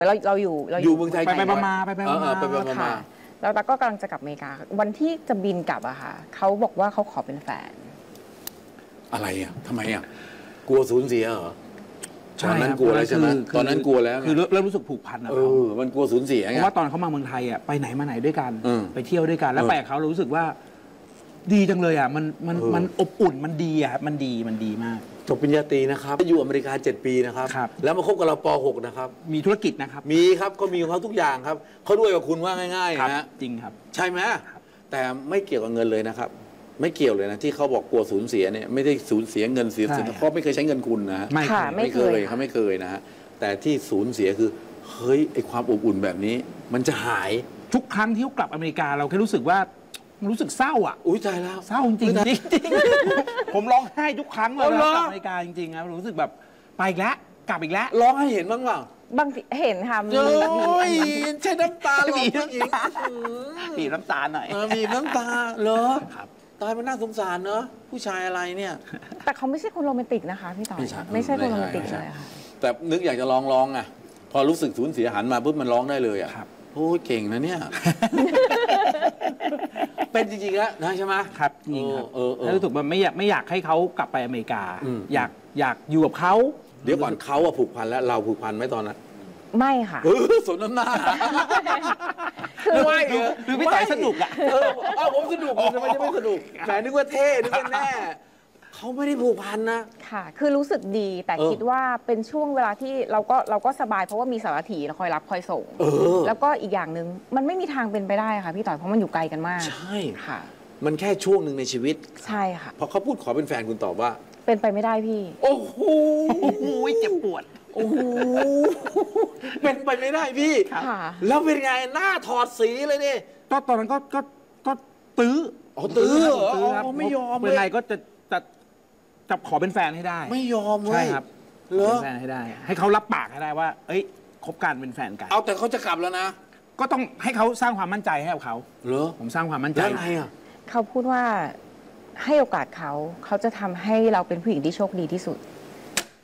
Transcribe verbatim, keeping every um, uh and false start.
เราเราอยู่เราอยู่เมืองไทยไปไปมาๆไปไปมาเออไปไปมาค่ะแล้วเราก็กำลังจะกลับอเมริกาวันที่จะบินกลับอะค่ะเขาบอกว่าเขาขอเป็นแฟนอะไรอ่ะทำไมอ่ะกลัวสูญเสียเหรอตอนนั้นครับกลัวแล้วใช่ไหมคืตอนนั้นกลัวแล้วคือเริ่มรู้สึกผูกพันกับเอเขาอมันกลัวสูญเสียเพไงราะว่าตอนเขามาเมืองไทยอ่ะไปไหนมาไหนด้วยกันอืมไปเที่ยวด้วยกันแล้วเออไปกับเขาเรารู้สึกว่า ดีจังเลยอ่ะมันมันเออมันอบอุ่นมันดีอ่ะมันดีมันดีมากจบปริญญาตรีนะครับอยู่อเมริกาเจ็ดปีนะครับครับแล้วมาคบกับเราป หก นะครับมีธุรกิจนะครับมีครับเขามีของเขาทุกอย่างครับเขาด้วยกับคุณว่าง่ายครับๆนะฮะจริงครับใช่ไหมแต่ไม่เกี่ยวกับเงินเลยนะครับ ไม่เกี่ยวเลยนะที่เขาบอกกลัวสูญเสียเนี่ยไม่ได้สูญเสียเงินเสียใช่เพราะไม่เคยใช้เงินคุณนะไม่ค่ะเคยไม่เคยเขาไม่เคยนะฮะแต่ที่สูญเสียคือเฮ้ยไอความอบอุ่นแบบนี้ มันจะหายทุกครั้งที่เขากลับอเมริกาเราแค่รู้สึกว่ารู้สึกเศร้าอ่ะอุ้ยตายแล้วเศร้าจริงจริงจริงๆผมร้องไห้ทุกครั้งเลยเอาเหรเวอลากลับอเมริกาจริงๆครับรู้สึกแบบไปอีกแล้วกลับอีกแล้วร้องให้เห็นบ้างเปล่าบางทีเห็นค่ะมีโอ้แบบมียใช่น้ำตาหรอมีผู้หญิงน้ำตา บีบน้ำตาหน่อยเออมีน้ำตาเหรอครับตายมันน่าสงสารเนอะผู้ชายอะไรเนี่ยแต่เขาไม่ใช่คนโรแมนติกนะคะพี่ต่อยไม่ใช่ไม่ใช่คนโรแมนติกไม่ใช่เลยค่ะแต่นึกอยากจะร้องร้องอ่ะพอรู้สึกสูญเสียหันมาปุ๊บมันร้องได้เลยอ่ะครับโอ้ยเก่งนะเนี่ย เป็นจริงๆแล้วนะใช่ไหมครับจริงครับเออเออแล้วรู้สึกว่าไม่อยากไม่อยากให้เขากลับไปอเมริกาอืมอยากอยากอยู่กับเขาเดี๋ยวก่อนเขาอะผูกพันแล้วเราผูกพันไหมตอนนั้นไม่ค่ะเออสมน้ำหน้าคือไม่ดูดูพี่ต่อยสนุกอะเออเอาผมสนุกทำไมจะไม่สนุกแหมนึกว่าเท่นึกว่าแน่เขาไม่ได้ผูกพันนะค่ะ คือรู้สึกดีแต่เออคิดว่าเป็นช่วงเวลาที่เราก็เราก็สบายเพราะว่ามีสารถีคอยรับคอยส่งเออแล้วก็อีกอย่างหนึ่งมันไม่มีทางเป็นไปได้ค่ะพี่ต่อยเพราะมันอยู่ไกลกันมากใช่ค่ะมันแค่ช่วงหนึ่งในชีวิตใช่ค่ะพอเขาพูดขอเป็นแฟนคุณตอบว่าเป็นไปไม่ได้พี่โอ้โหโอ้โหเจ็บปวดโอ้โหเป็นไปไม่ได้พี่ค่ะแล้วเป็นไงหน้าถอดสีเลยนี่ก็ตอนนั้นก็ก็ก็ตื้ออ๋อตื้อเหรอตื้อครับอ๋อไม่ยอมเป็นเลยไรก็จะจะจะขอเป็นแฟนให้ได้ไม่ยอมเว้ยใช่ครับเหรอเป็นแฟนให้ได้ ให้เขารับปากให้ได้ว่า เอ้ยคบกันเป็นแฟนกันเอาแต่เขาจะกลับแล้วนะก็ต้องให้เขาสร้างความมั่นใจให้กับเขาเหรอผมสร้างความมั่นใจแล้วไงอ่ะเขาพูดว่าให้โอกาสเขาเขาจะทำให้เราเป็นผู้หญิงที่โชคดีที่สุด